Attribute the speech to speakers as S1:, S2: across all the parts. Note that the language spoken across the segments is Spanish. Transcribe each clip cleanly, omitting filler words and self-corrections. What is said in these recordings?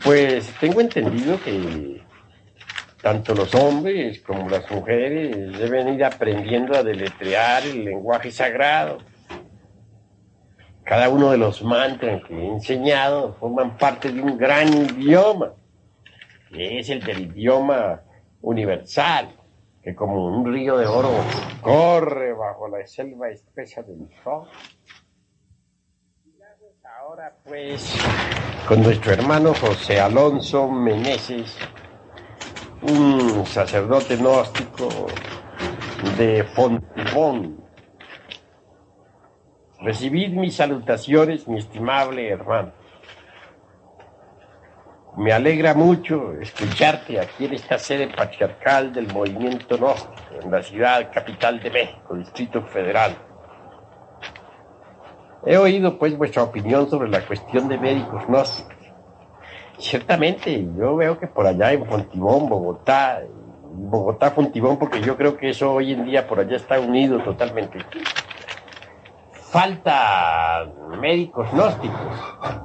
S1: Pues tengo entendido que tanto los hombres como las mujeres deben ir aprendiendo a deletrear el lenguaje sagrado. Cada uno de los mantras que he enseñado forman parte de un gran idioma, que es el del idioma universal, que como un río de oro corre bajo la selva espesa del sol. Ahora pues, con nuestro hermano José Alonso Meneses, un sacerdote gnóstico de Fontibón. Recibid mis salutaciones, mi estimable hermano. Me alegra mucho escucharte aquí en esta sede patriarcal del movimiento gnóstico, en la ciudad capital de México, Distrito Federal. He oído pues vuestra opinión sobre la cuestión de médicos gnósticos. Ciertamente, yo veo que por allá en Fontibón, Bogotá, Fontibón, porque yo creo que eso hoy en día por allá está unido totalmente. Falta médicos gnósticos.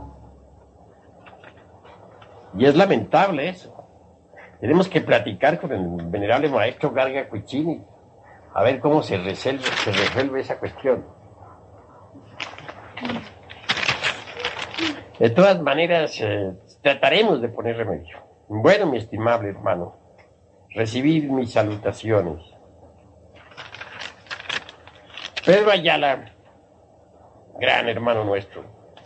S1: Y es lamentable eso. Tenemos que platicar con el venerable maestro Garga Cuicini a ver cómo se resuelve esa cuestión. De todas maneras, trataremos de poner remedio. Bueno, mi estimable hermano, recibid mis salutaciones. Pedro Ayala, gran hermano nuestro,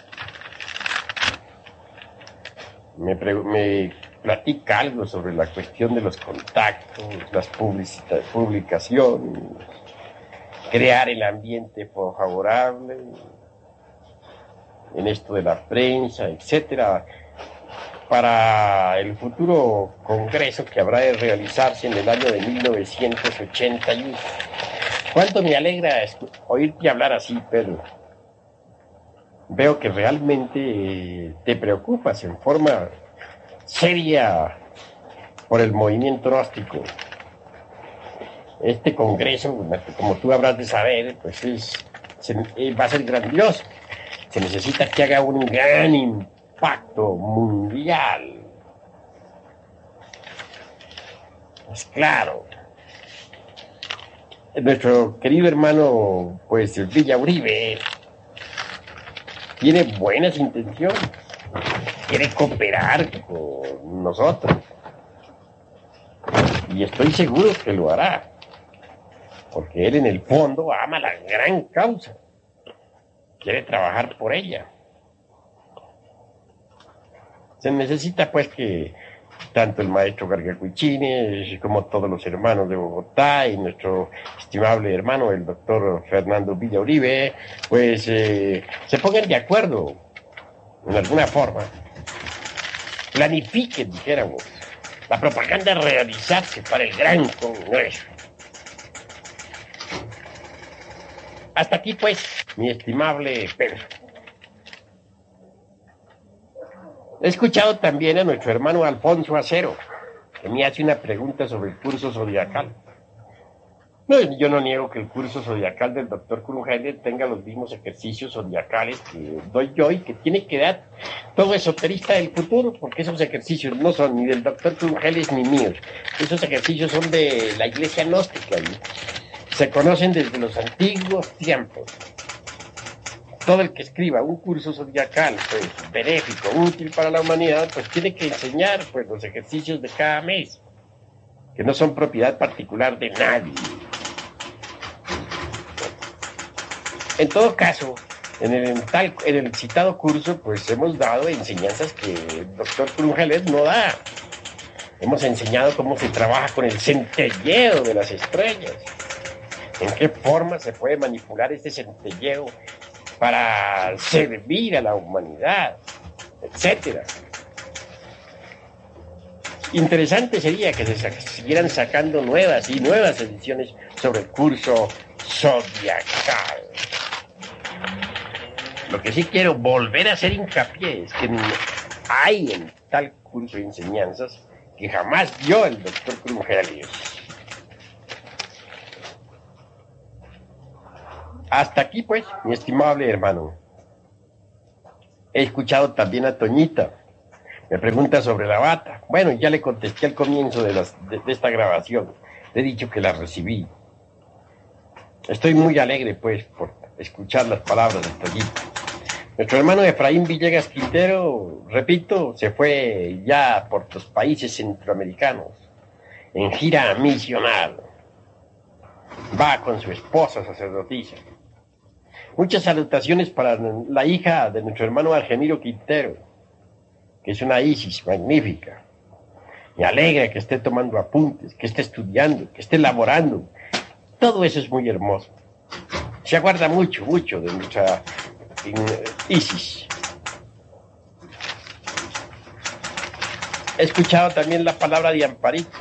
S1: me platica algo sobre la cuestión de los contactos, las publicaciones, crear el ambiente favorable en esto de la prensa, etcétera, para el futuro congreso que habrá de realizarse en el año de 1981. Cuánto me alegra oírte hablar así, Pedro. Veo que realmente te preocupas en forma seria por el movimiento gnóstico. Este congreso, como tú habrás de saber, pues va a ser grandioso. Se necesita que haga un gran impacto mundial. Pues claro. Nuestro querido hermano, pues Villa Uribe, tiene buenas intenciones. Quiere cooperar con nosotros. Y estoy seguro que lo hará. Porque él en el fondo ama la gran causa. Quiere trabajar por ella. Se necesita pues que tanto el maestro Garga Cuicini como todos los hermanos de Bogotá y nuestro estimable hermano el doctor Fernando Villa Uribe pues se pongan de acuerdo en alguna forma, planifiquen, dijéramos, la propaganda a realizarse para el gran congreso. Hasta aquí pues, mi estimable Pedro. He escuchado también a nuestro hermano Alfonso Acero, que me hace una pregunta sobre el curso zodiacal. No, yo no niego que el curso zodiacal del doctor Krumheller tenga los mismos ejercicios zodiacales que doy yo y que tiene que dar todo esoterista del futuro, porque esos ejercicios no son ni del doctor Krumheller ni míos. Esos ejercicios son de la iglesia gnóstica y se conocen desde los antiguos tiempos. Todo el que escriba un curso zodiacal, pues, benéfico, útil para la humanidad, pues tiene que enseñar, pues, los ejercicios de cada mes, que no son propiedad particular de nadie. En todo caso, en el citado curso, pues, hemos dado enseñanzas que el doctor Krumheller no da. Hemos enseñado cómo se trabaja con el centelleo de las estrellas, en qué forma se puede manipular este centelleo para servir a la humanidad, etcétera. Interesante sería que se siguieran sacando nuevas ediciones sobre el curso zodiacal. Lo que sí quiero volver a hacer hincapié es que hay en tal curso de enseñanzas que jamás dio el doctor Krumheller. Hasta aquí, pues, mi estimable hermano. He escuchado también a Toñita, Me pregunta sobre la bata. Bueno, ya le contesté al comienzo de esta grabación. Le he dicho que la recibí. Estoy muy alegre, pues, por escuchar las palabras de Toyito. Nuestro hermano Efraín Villegas Quintero, repito, se fue ya por los países centroamericanos en gira misional. Va con su esposa sacerdotisa. Muchas salutaciones para la hija de nuestro hermano Argemiro Quintero, que es una Isis magnífica. Me alegra que esté tomando apuntes, que esté estudiando, que esté elaborando. Todo eso es muy hermoso. Se aguarda mucho, mucho de nuestra Isis. He escuchado también la palabra de Amparito.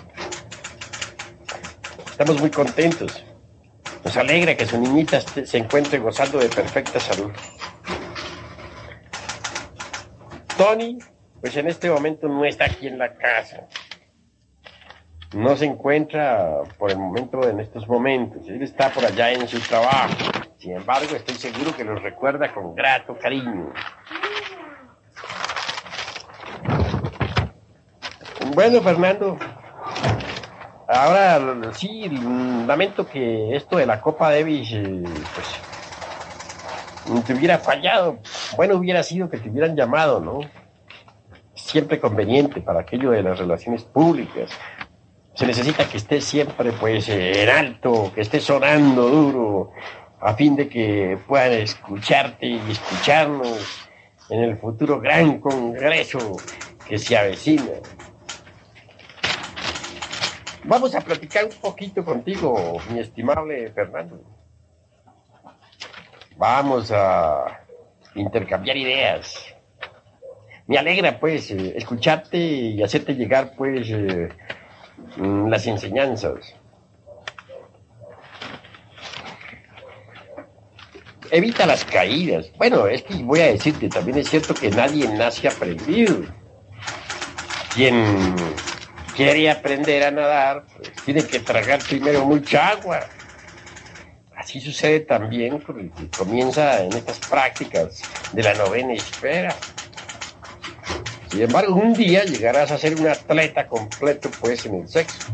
S1: Estamos muy contentos. Nos alegra que su niñita se encuentre gozando de perfecta salud. Tony, pues en este momento no está aquí en la casa. No se encuentra por el momento en estos momentos. Él está por allá en su trabajo. Sin embargo, estoy seguro que los recuerda con grato cariño. Bueno, Fernando, ahora sí, lamento que esto de la Copa Davis, pues, te hubiera fallado. Bueno, hubiera sido que te hubieran llamado, ¿no? Siempre conveniente para aquello de las relaciones públicas. Se necesita que estés siempre, pues, en alto, que estés sonando duro, a fin de que puedan escucharte y escucharnos en el futuro gran congreso que se avecina. Vamos a platicar un poquito contigo, mi estimable Fernando. Vamos a intercambiar ideas. Me alegra, pues, escucharte y hacerte llegar, pues, las enseñanzas. Evita las caídas. Bueno, es que voy a decirte, también es cierto que nadie nace aprendido. Quien quiere aprender a nadar, pues, tiene que tragar primero mucha agua. Así sucede también con el que comienza en estas prácticas de la novena esfera. Sin embargo, un día llegarás a ser un atleta completo, pues, en el sexo.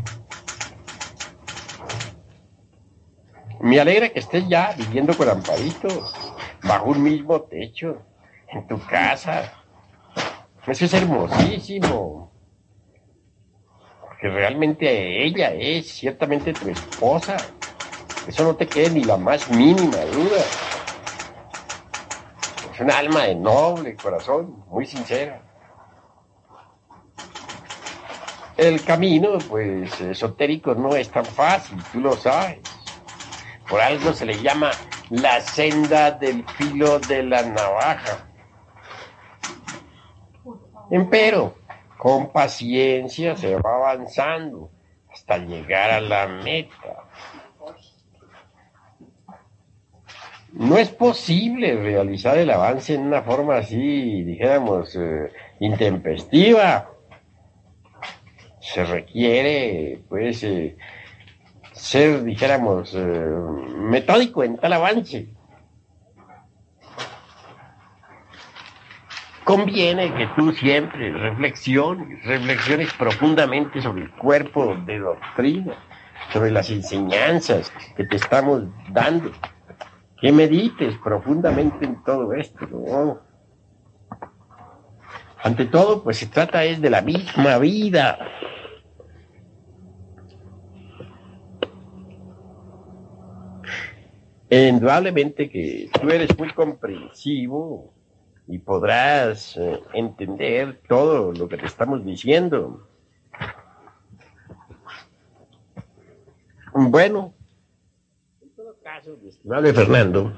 S1: Me alegra que estés ya viviendo con Amparito, bajo un mismo techo, en tu casa. Eso es hermosísimo. Porque realmente ella es ciertamente tu esposa. Eso no te quede ni la más mínima duda. Es un alma de noble corazón, muy sincera. El camino, pues, esotérico no es tan fácil, tú lo sabes. Por algo se le llama la senda del filo de la navaja. Empero, con paciencia se va avanzando hasta llegar a la meta. No es posible realizar el avance en una forma así, dijéramos, intempestiva. Se requiere, pues, ser, dijéramos, metódico en tal avance. Conviene que tú siempre reflexiones profundamente sobre el cuerpo de doctrina, sobre las enseñanzas que te estamos dando, que medites profundamente en todo esto, ¿no? Ante todo, pues se trata es de la misma vida. Indudablemente que tú eres muy comprensivo y podrás entender todo lo que te estamos diciendo. Bueno, en todo caso, mi estimable Fernando,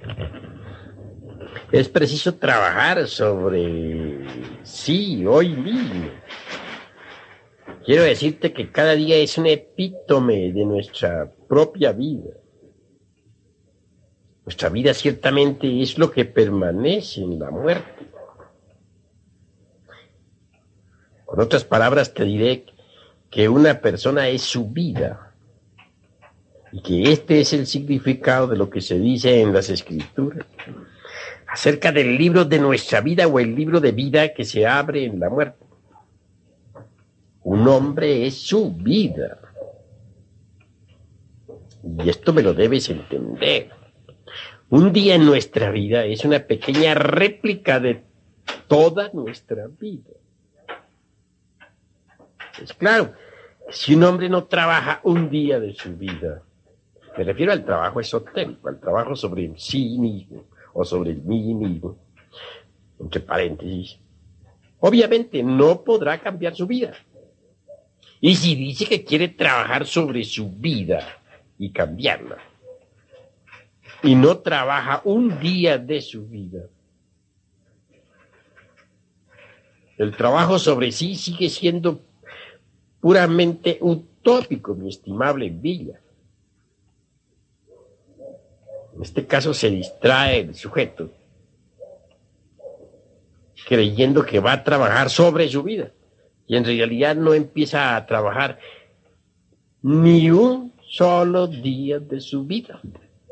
S1: es preciso trabajar sobre sí hoy mismo. Quiero decirte que cada día es un epítome de nuestra propia vida. Nuestra vida ciertamente es lo que permanece en la muerte. Con otras palabras te diré que una persona es su vida y que este es el significado de lo que se dice en las Escrituras acerca del libro de nuestra vida o el libro de vida que se abre en la muerte. Un hombre es su vida. Y esto me lo debes entender. Un día en nuestra vida es una pequeña réplica de toda nuestra vida. Pues claro, si un hombre no trabaja un día de su vida, me refiero al trabajo esotérico, al trabajo sobre sí mismo o sobre mí mismo, entre paréntesis, obviamente no podrá cambiar su vida. Y si dice que quiere trabajar sobre su vida y cambiarla, y no trabaja un día de su vida, el trabajo sobre sí sigue siendo puramente utópico, mi estimable Villa. En este caso se distrae el sujeto creyendo que va a trabajar sobre su vida y en realidad no empieza a trabajar ni un solo día de su vida.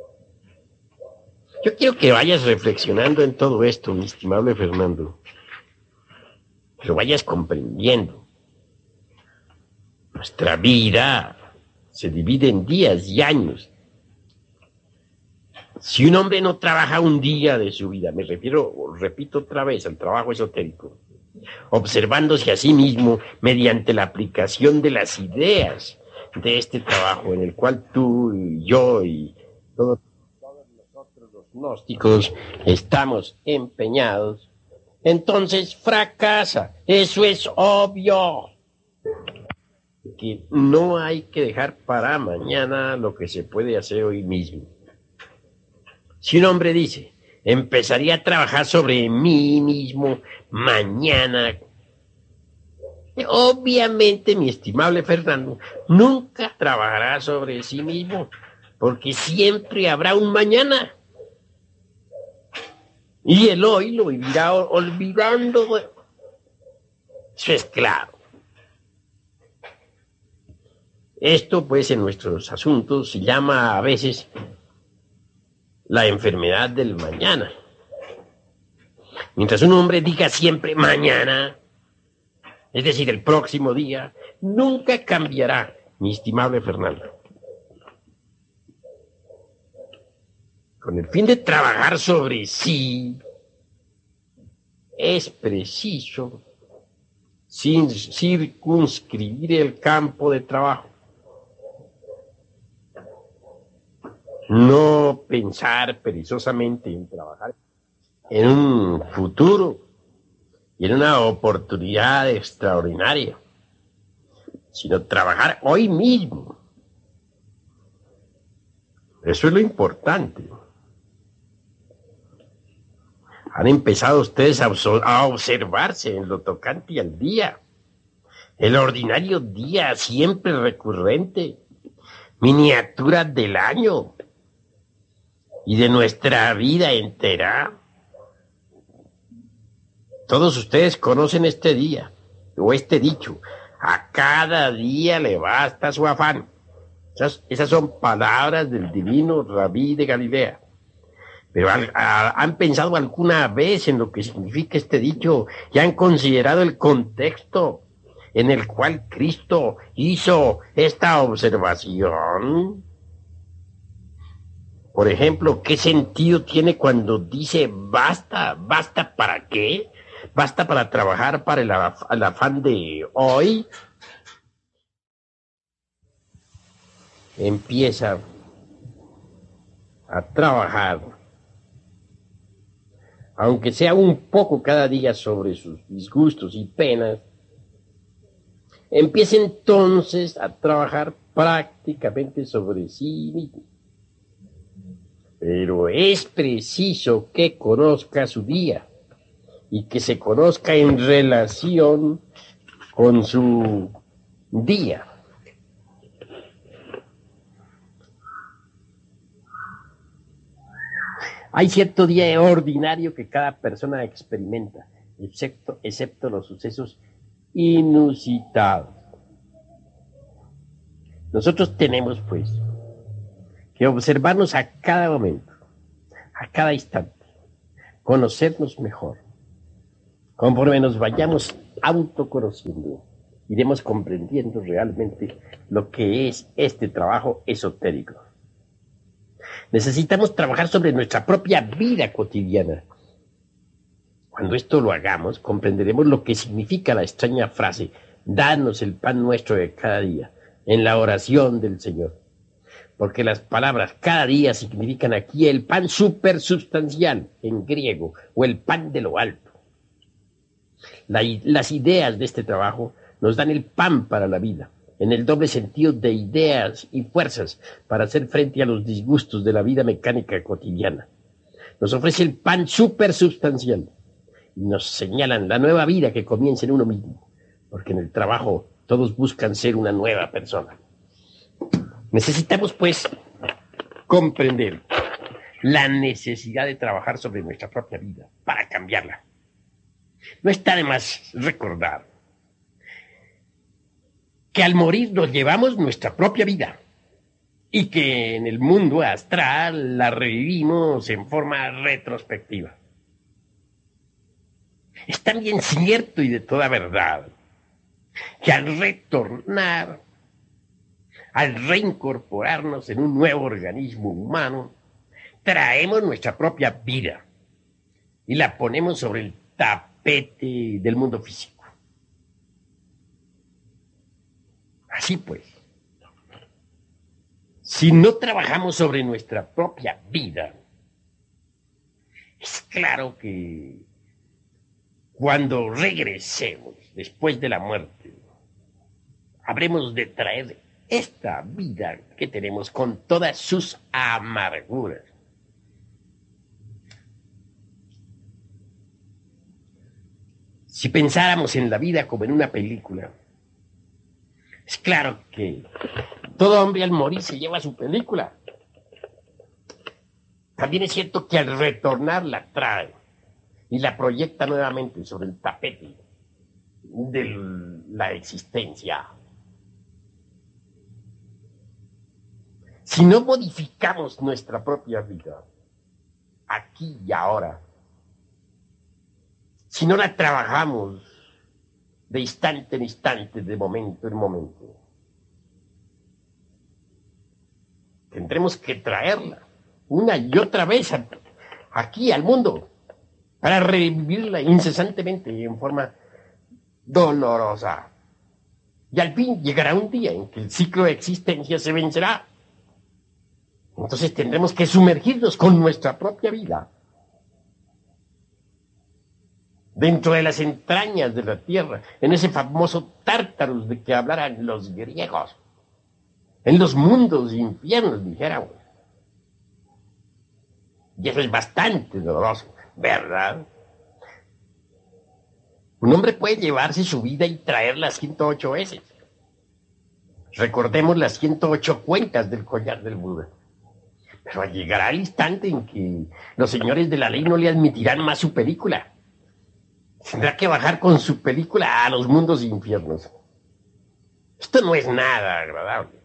S1: Yo quiero que vayas reflexionando en todo esto, mi estimable Fernando, que lo vayas comprendiendo. Nuestra vida se divide en días y años. Si un hombre no trabaja un día de su vida, me refiero, repito otra vez, al trabajo esotérico, observándose a sí mismo mediante la aplicación de las ideas de este trabajo en el cual tú y yo y todos nosotros los gnósticos estamos empeñados, entonces fracasa. Eso es obvio. Que no hay que dejar para mañana lo que se puede hacer hoy mismo. Si un hombre dice, empezaría a trabajar sobre mí mismo mañana, obviamente, mi estimable Fernando, nunca trabajará sobre sí mismo, porque siempre habrá un mañana. Y el hoy lo vivirá olvidando. Eso es claro. Esto, pues, en nuestros asuntos se llama a veces la enfermedad del mañana. Mientras un hombre diga siempre mañana, es decir, el próximo día, nunca cambiará, mi estimable Fernando. Con el fin de trabajar sobre sí, es preciso sin circunscribir el campo de trabajo. No pensar perezosamente en trabajar en un futuro y en una oportunidad extraordinaria, sino trabajar hoy mismo. Eso es lo importante. Han empezado ustedes a observarse en lo tocante al día, el ordinario día siempre recurrente, miniatura del año y de nuestra vida entera. Todos ustedes conocen este día, o este dicho, a cada día le basta su afán. Esas son palabras del divino Rabí de Galilea. Pero ¿han pensado alguna vez en lo que significa este dicho y han considerado el contexto en el cual Cristo hizo esta observación? Por ejemplo, ¿qué sentido tiene cuando dice basta? ¿Basta para qué? ¿Basta para trabajar para el afán de hoy? Empieza a trabajar, aunque sea un poco cada día, sobre sus disgustos y penas. Empieza entonces a trabajar prácticamente sobre sí mismo. Pero es preciso que conozca su día y que se conozca en relación con su día. Hay cierto día ordinario que cada persona experimenta, excepto los sucesos inusitados. Nosotros tenemos, pues, que observarnos a cada momento, a cada instante, conocernos mejor, conforme nos vayamos autoconociendo. iremos comprendiendo realmente lo que es este trabajo esotérico. Necesitamos trabajar sobre nuestra propia vida cotidiana. Cuando esto lo hagamos, comprenderemos lo que significa la extraña frase, danos el pan nuestro de cada día, en la oración del Señor. Porque las palabras cada día significan aquí el pan supersubstancial, en griego, o el pan de lo alto. Las ideas de este trabajo nos dan el pan para la vida, en el doble sentido de ideas y fuerzas para hacer frente a los disgustos de la vida mecánica cotidiana. Nos ofrece el pan supersubstancial y nos señalan la nueva vida que comienza en uno mismo, porque en el trabajo todos buscan ser una nueva persona. Necesitamos, pues, comprender la necesidad de trabajar sobre nuestra propia vida para cambiarla. No está de más recordar que al morir nos llevamos nuestra propia vida y que en el mundo astral la revivimos en forma retrospectiva. Es también cierto y de toda verdad que al retornar, al reincorporarnos en un nuevo organismo humano, traemos nuestra propia vida y la ponemos sobre el tapete del mundo físico. Así pues, si no trabajamos sobre nuestra propia vida, es claro que cuando regresemos después de la muerte, habremos de traer esta vida que tenemos con todas sus amarguras. Si pensáramos en la vida como en una película, es claro que todo hombre al morir se lleva su película. También es cierto que al retornar la trae y la proyecta nuevamente sobre el tapete de la existencia. Si no modificamos nuestra propia vida, aquí y ahora, si no la trabajamos de instante en instante, de momento en momento, tendremos que traerla una y otra vez aquí al mundo para revivirla incesantemente en forma dolorosa. Y al fin llegará un día en que el ciclo de existencia se vencerá. Entonces tendremos que sumergirnos con nuestra propia vida dentro de las entrañas de la tierra, en ese famoso Tártaros de que hablaran los griegos, en los mundos infiernos, dijéramos. Y eso es bastante doloroso, ¿verdad? Un hombre puede llevarse su vida y traerla 108 veces. Recordemos las 108 cuencas del collar del Buda. Pero llegará el instante en que los señores de la ley no le admitirán más su película. Tendrá que bajar con su película a los mundos infiernos. Esto no es nada agradable.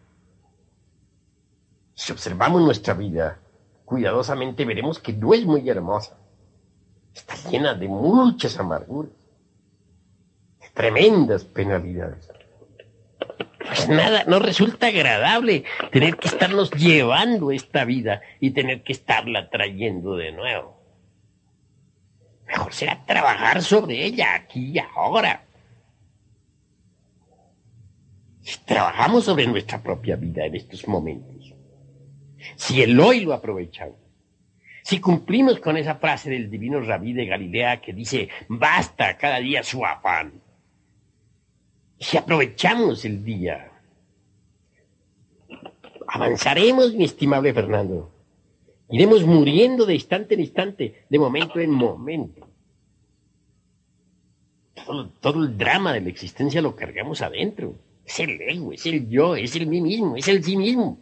S1: Si observamos nuestra vida cuidadosamente, veremos que no es muy hermosa. Está llena de muchas amarguras, de tremendas penalidades. Pues nada, no resulta agradable tener que estarnos llevando esta vida y tener que estarla trayendo de nuevo. Mejor será trabajar sobre ella aquí y ahora. Si trabajamos sobre nuestra propia vida en estos momentos, si el hoy lo aprovechamos, si cumplimos con esa frase del divino Rabí de Galilea que dice, basta cada día su afán, si aprovechamos el día, avanzaremos, mi estimable Fernando. Iremos muriendo de instante en instante, de momento en momento. Todo el drama de la existencia lo cargamos adentro. Es el ego, es el yo, es el mí mismo, es el sí mismo.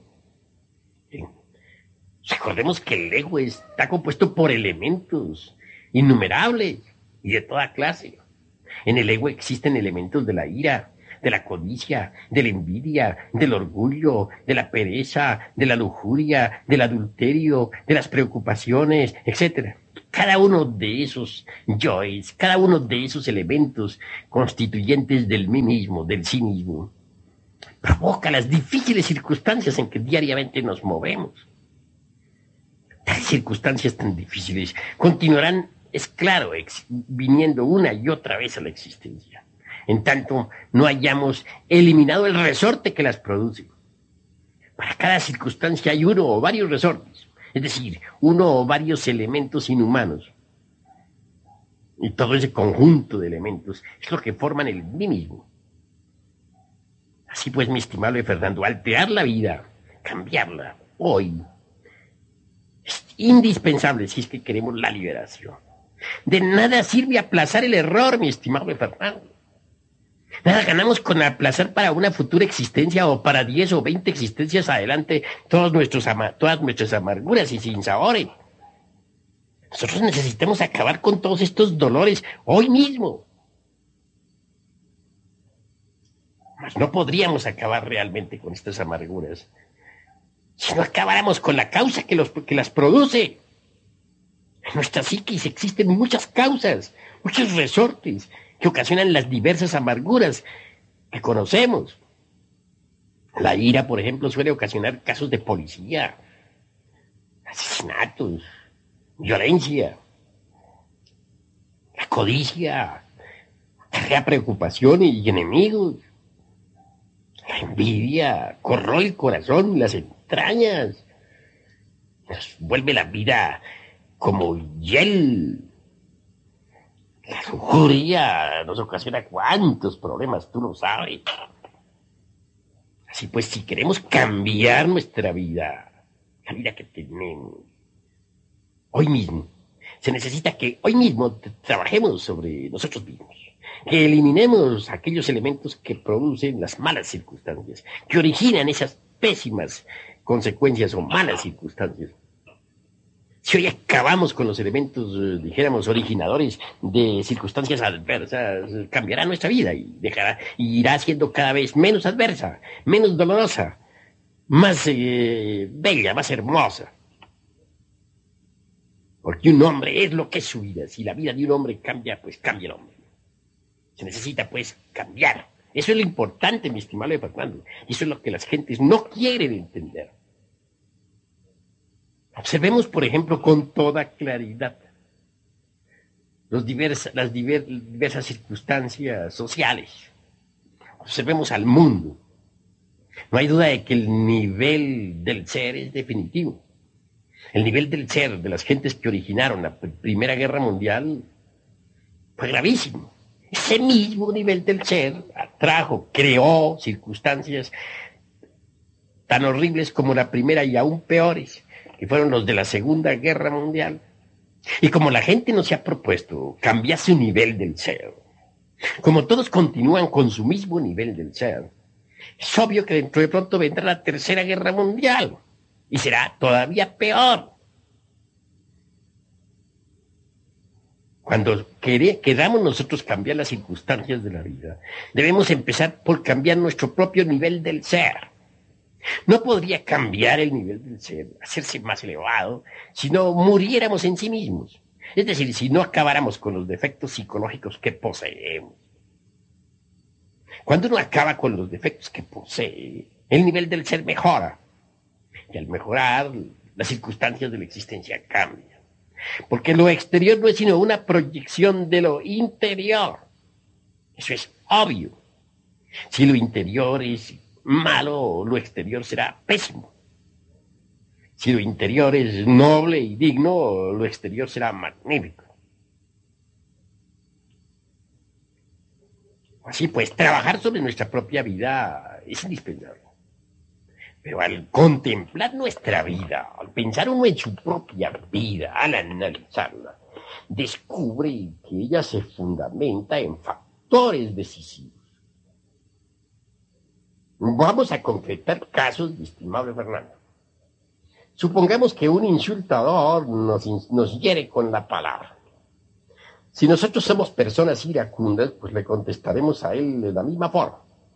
S1: Recordemos que el ego está compuesto por elementos innumerables y de toda clase. En el ego existen elementos de la ira, de la codicia, de la envidia, del orgullo, de la pereza, de la lujuria, del adulterio, de las preocupaciones, etc. Cada uno de esos yoes, cada uno de esos elementos constituyentes del mí mismo, del sí mismo, provoca las difíciles circunstancias en que diariamente nos movemos. Tales circunstancias tan difíciles continuarán, es claro, viniendo una y otra vez a la existencia, en tanto no hayamos eliminado el resorte que las produce. Para cada circunstancia hay uno o varios resortes, es decir, uno o varios elementos inhumanos. Y todo ese conjunto de elementos es lo que forman el mí mismo. Así pues, mi estimable Fernando, alterar la vida, cambiarla, hoy, es indispensable si es que queremos la liberación. De nada sirve aplazar el error, mi estimable Fernando. Nada ganamos con aplazar para una futura existencia o para 10 o 20 existencias adelante todas nuestras amarguras y sinsabores. Nosotros necesitamos acabar con todos estos dolores hoy mismo. Mas no podríamos acabar realmente con estas amarguras si no acabáramos con la causa que las produce. En nuestra psiquis existen muchas causas, muchos resortes que ocasionan las diversas amarguras que conocemos. La ira, por ejemplo, suele ocasionar casos de policía, asesinatos, violencia. La codicia crea preocupación y enemigos. La envidia corroe el corazón y las entrañas. Nos vuelve la vida como hiel. La lujuria nos ocasiona cuántos problemas, tú lo sabes. Así pues, si queremos cambiar nuestra vida, la vida que tenemos, hoy mismo, se necesita que hoy mismo trabajemos sobre nosotros mismos, que eliminemos aquellos elementos que producen las malas circunstancias, que originan esas pésimas consecuencias o malas circunstancias. Si hoy acabamos con los elementos, dijéramos, originadores de circunstancias adversas, cambiará nuestra vida y irá siendo cada vez menos adversa, menos dolorosa, más bella, más hermosa. Porque un hombre es lo que es su vida. Si la vida de un hombre cambia, pues cambia el hombre. Se necesita, pues, cambiar. Eso es lo importante, mi estimable Fernando. Y eso es lo que las gentes no quieren entender. Observemos, por ejemplo, con toda claridad las diversas circunstancias sociales. Observemos al mundo. No hay duda de que el nivel del ser es definitivo. El nivel del ser de las gentes que originaron la Primera Guerra Mundial fue gravísimo. Ese mismo nivel del ser creó circunstancias tan horribles como la primera y aún peores, que fueron los de la Segunda Guerra Mundial. Y como la gente no se ha propuesto cambiar su nivel del ser, como todos continúan con su mismo nivel del ser, es obvio que dentro de pronto vendrá la Tercera Guerra Mundial y será todavía peor. Cuando queramos nosotros cambiar las circunstancias de la vida, debemos empezar por cambiar nuestro propio nivel del ser. No podría cambiar el nivel del ser, hacerse más elevado, si no muriéramos en sí mismos. Es decir, si no acabáramos con los defectos psicológicos que poseemos. Cuando uno acaba con los defectos que posee, el nivel del ser mejora. Y al mejorar, las circunstancias de la existencia cambian. Porque lo exterior no es sino una proyección de lo interior. Eso es obvio. Si lo interior es malo, lo exterior será pésimo. Si lo interior es noble y digno, lo exterior será magnífico. Así pues, trabajar sobre nuestra propia vida es indispensable. Pero al contemplar nuestra vida, al pensar uno en su propia vida, al analizarla, descubre que ella se fundamenta en factores decisivos. Vamos a concretar casos, mi estimable Fernando. Supongamos que un insultador nos hiere con la palabra. Si nosotros somos personas iracundas, pues le contestaremos a él de la misma forma.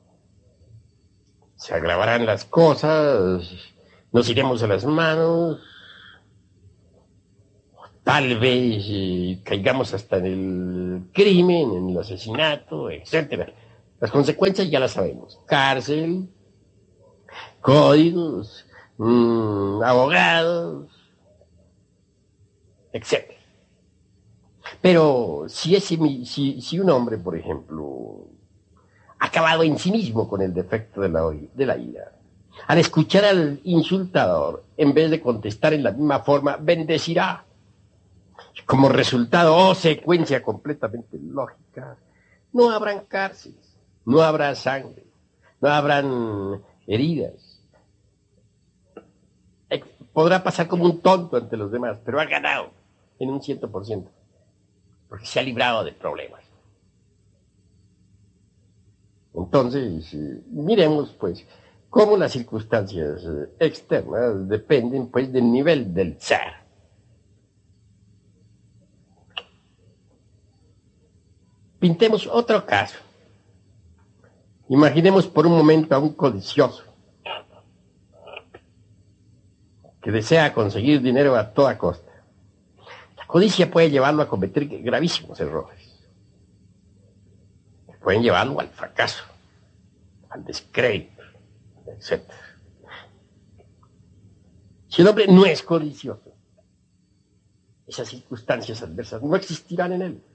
S1: Se agravarán las cosas, nos iremos a las manos, tal vez caigamos hasta en el crimen, en el asesinato, etcétera. Las consecuencias ya las sabemos. Cárcel, códigos, abogados, etcétera. Pero si un hombre, por ejemplo, ha acabado en sí mismo con el defecto de la ira, al escuchar al insultador, en vez de contestar en la misma forma, bendecirá. Como resultado o secuencia completamente lógica, no habrán cárceles, no habrá sangre, no habrán heridas. Podrá pasar como un tonto ante los demás, pero ha ganado en un 100%, porque se ha librado de problemas. Entonces, miremos pues cómo las circunstancias externas dependen pues del nivel del ser. Pintemos otro caso. Imaginemos por un momento a un codicioso que desea conseguir dinero a toda costa. La codicia puede llevarlo a cometer gravísimos errores. Pueden llevarlo al fracaso, al descrédito, etc. Si el hombre no es codicioso, esas circunstancias adversas no existirán en él.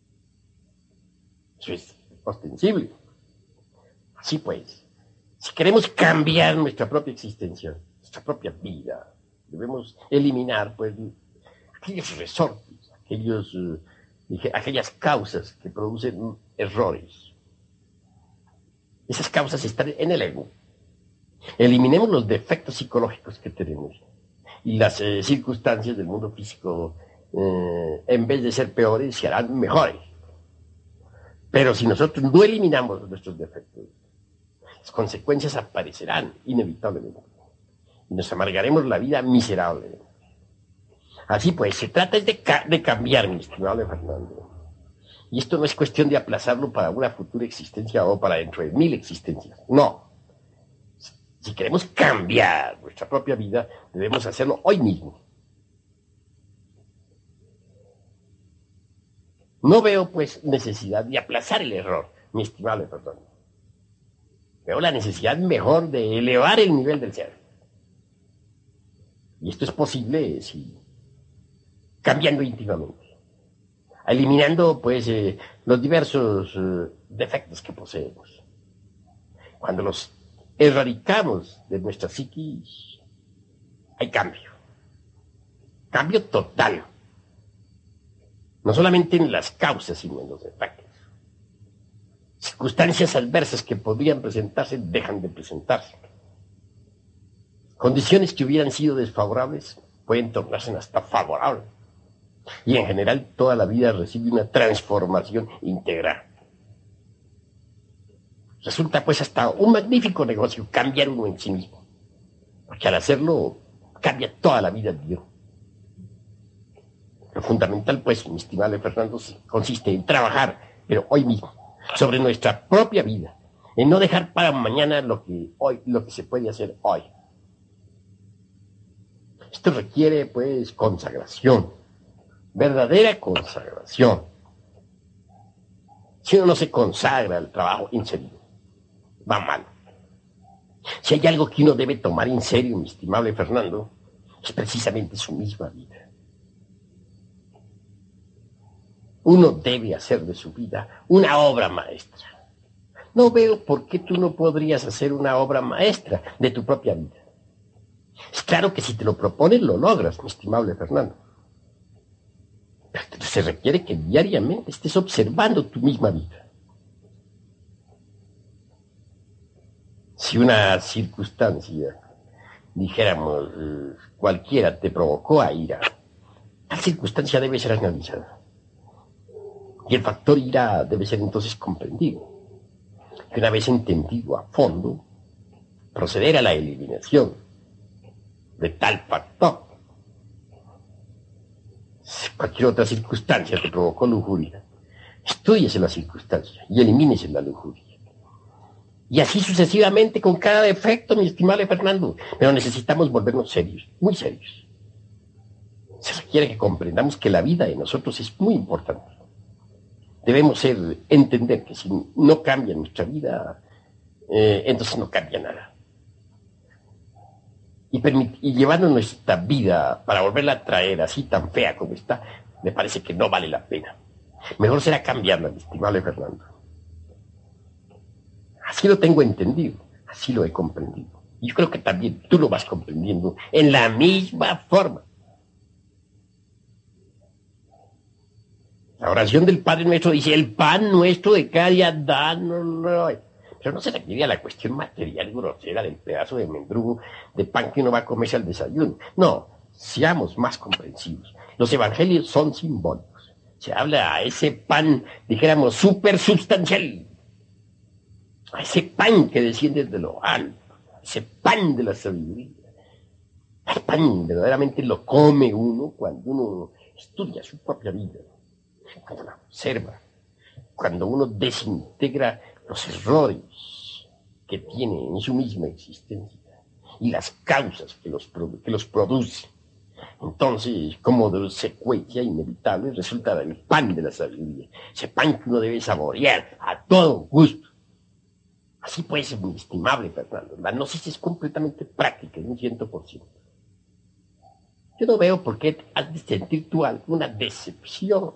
S1: Eso es ostensible. Así pues, si queremos cambiar nuestra propia existencia, nuestra propia vida, debemos eliminar pues aquellos resortes, aquellas causas que producen errores. Esas causas están en el ego. Eliminemos los defectos psicológicos que tenemos y las circunstancias del mundo físico, en vez de ser peores, se harán mejores. Pero si nosotros no eliminamos nuestros defectos, las consecuencias aparecerán inevitablemente y nos amargaremos la vida miserablemente. Así pues, se trata de cambiar, mi estimado Fernando. Y esto no es cuestión de aplazarlo para una futura existencia o para dentro de 1000 existencias. No. Si queremos cambiar nuestra propia vida, debemos hacerlo hoy mismo. No veo, pues, necesidad de aplazar el error, mi estimado Fernando. Veo la necesidad mejor de elevar el nivel del ser. Y esto es posible cambiando íntimamente, eliminando, pues, los diversos defectos que poseemos. Cuando los erradicamos de nuestra psiquis, hay cambio. Cambio total. No solamente en las causas, sino en los defectos. Circunstancias adversas que podrían presentarse dejan de presentarse. Condiciones que hubieran sido desfavorables pueden tornarse hasta favorables. Y en general toda la vida recibe una transformación integral. Resulta pues hasta un magnífico negocio cambiar uno en sí mismo. Porque al hacerlo cambia toda la vida de Dios. Lo fundamental, pues, mi estimable Fernando, consiste en trabajar, pero hoy mismo, sobre nuestra propia vida, en no dejar para mañana lo que se puede hacer hoy. Esto requiere, pues, consagración, verdadera consagración. Si uno no se consagra al trabajo en serio, va mal. Si hay algo que uno debe tomar en serio, mi estimable Fernando, es precisamente su misma vida. Uno debe hacer de su vida una obra maestra. No veo por qué tú no podrías hacer una obra maestra de tu propia vida. Es claro que si te lo propones, lo logras, mi estimable Fernando. Pero se requiere que diariamente estés observando tu misma vida. Si una circunstancia, dijéramos, cualquiera te provocó a ira, tal circunstancia debe ser analizada. Y el factor ira debe ser entonces comprendido. Y una vez entendido a fondo, proceder a la eliminación de tal factor. Si cualquier otra circunstancia te provocó lujuria, estúdiese la circunstancia y elimínese la lujuria. Y así sucesivamente con cada defecto, mi estimable Fernando. Pero necesitamos volvernos serios, muy serios. Se requiere que comprendamos que la vida de nosotros es muy importante. Debemos entender que si no cambia nuestra vida, entonces no cambia nada. Y llevando nuestra vida para volverla a traer así tan fea como está, me parece que no vale la pena. Mejor será cambiarla, mi estimable Fernando. Así lo tengo entendido, así lo he comprendido. Y yo creo que también tú lo vas comprendiendo en la misma forma. La oración del Padre Nuestro dice: el pan nuestro de cada día, dánoslo hoy. Pero no se refiere a la cuestión material grosera del pedazo de mendrugo de pan que uno va a comerse al desayuno. No, seamos más comprensivos. Los evangelios son simbólicos. Se habla a ese pan, dijéramos, supersubstancial. A ese pan que desciende de lo alto. Ese pan de la sabiduría. El pan verdaderamente lo come uno cuando uno estudia su propia vida, cuando la observa, cuando uno desintegra los errores que tiene en su misma existencia y las causas que los producen. Entonces, como de secuencia inevitable, resulta el pan de la sabiduría, ese pan que uno debe saborear a todo gusto. Así pues, mi estimable Fernando, la gnosis es completamente práctica, en un 100%. Yo no veo por qué has de sentir tú alguna decepción.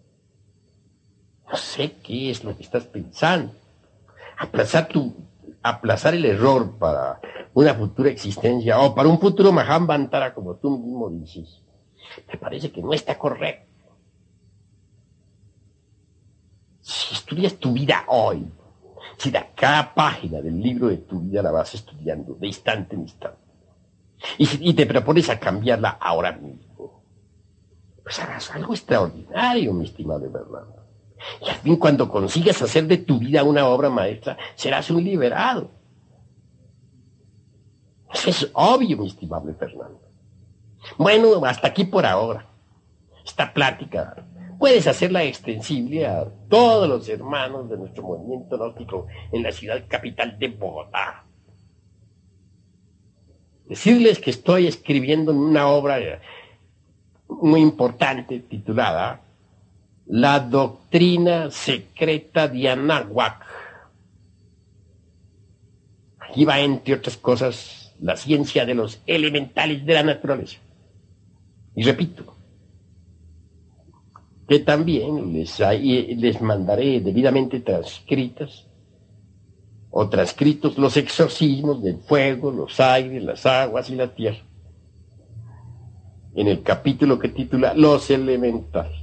S1: No sé qué es lo que estás pensando. Aplazar el error para una futura existencia o para un futuro Mahambantara, como tú mismo dices, me parece que no está correcto. Si estudias tu vida hoy, si de cada página del libro de tu vida la vas estudiando de instante en instante, y te propones a cambiarla ahora mismo, pues harás algo extraordinario, mi estimado Fernando. Y al fin, cuando consigas hacer de tu vida una obra maestra, serás un liberado. Eso es obvio, mi estimable Fernando. Bueno, hasta aquí por ahora. Esta plática puedes hacerla extensible a todos los hermanos de nuestro movimiento gnóstico en la ciudad capital de Bogotá. Decirles que estoy escribiendo una obra muy importante titulada La doctrina secreta de Anáhuac. Aquí va, entre otras cosas, la ciencia de los elementales de la naturaleza. Y repito, que también les mandaré debidamente transcritos los exorcismos del fuego, los aires, las aguas y la tierra, en el capítulo que titula Los elementales.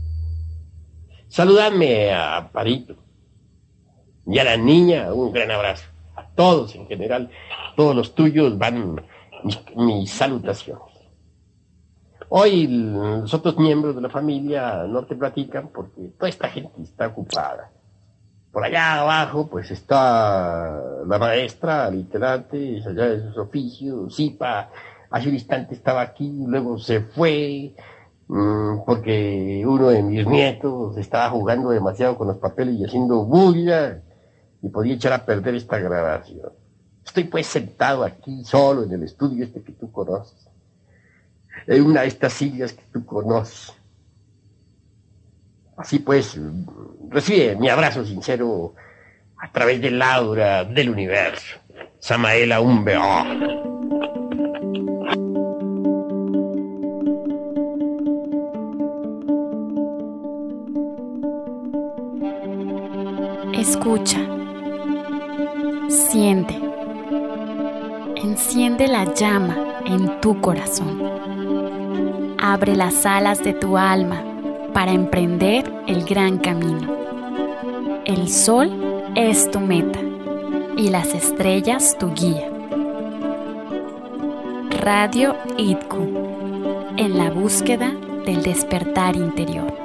S1: Saludadme a Parito y a la niña, un gran abrazo. A todos en general, todos los tuyos van mis salutaciones. Hoy los otros miembros de la familia no te platican porque toda esta gente está ocupada. Por allá abajo pues está la maestra, literalmente, allá de sus oficios. Zipa hace un instante estaba aquí, luego se fue porque uno de mis nietos estaba jugando demasiado con los papeles y haciendo bulla y podía echar a perder esta grabación. Estoy pues sentado aquí solo en el estudio este que tú conoces, en una de estas sillas que tú conoces. Así pues, recibe mi abrazo sincero a través del aura del universo. Samaela Umbeo.
S2: Escucha, siente, enciende la llama en tu corazón. Abre las alas de tu alma para emprender el gran camino. El sol es tu meta y las estrellas tu guía. Radio IDCU, en la búsqueda del despertar interior.